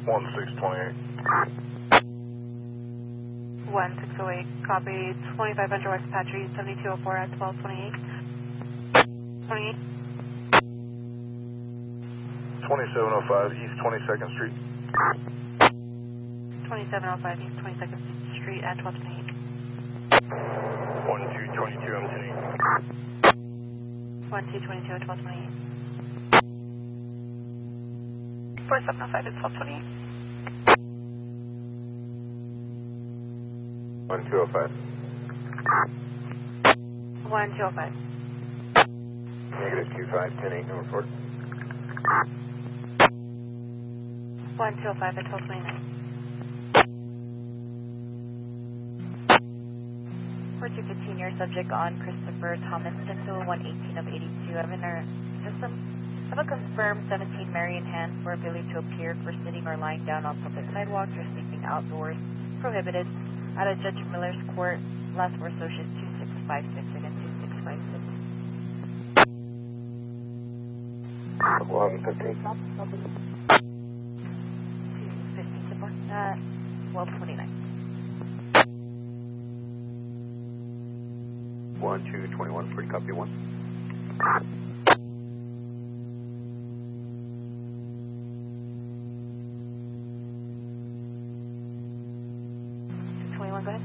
1628. 1608, copy. 2500 West Apache, 7204 at 1228. 28. 2705 East 22nd Street. 2705 East 22nd Street at 1228. 1222, I'm sitting. 1222 at 1228. 4705 at 1228. 1205. 1205. Negative 25, 10-8, no report. 1205 at 1229. For 215, your subject on Christopher Thomas Tinto, 118 of 82. I'm in our system. Have a confirmed 17 Marion hand for ability to appear for sitting or lying down on public sidewalks or sleeping outdoors. Prohibited. Out of Judge Miller's court, last four socials 2656 again 2656. 1115. 215 support. 1229. 1221, free copy 1. 21, go ahead.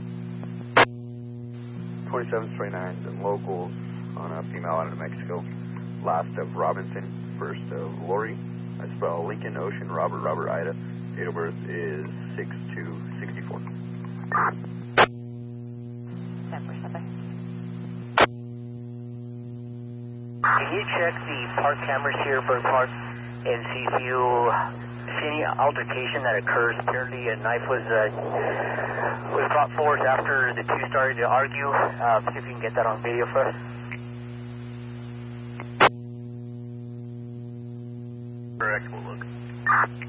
2729 and locals on a female out of Mexico. Last of Robinson, first of Lori. I spell Lincoln, Ocean, Robert, Robert, Ida. Date of birth is 6/2/64. 10%, bye. Can you check the park cameras here, Bird Park, and see if you see any altercation that occurs? Apparently a knife was brought forth after the two started to argue. See if you can get that on video for us. Correct, we'll look.